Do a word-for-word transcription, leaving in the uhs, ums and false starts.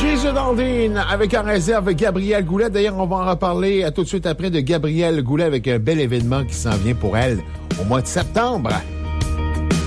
Jason Aldean avec en réserve Gabrielle Goulet. D'ailleurs, on va en reparler tout de suite après de Gabrielle Goulet avec un bel événement qui s'en vient pour elle au mois de septembre.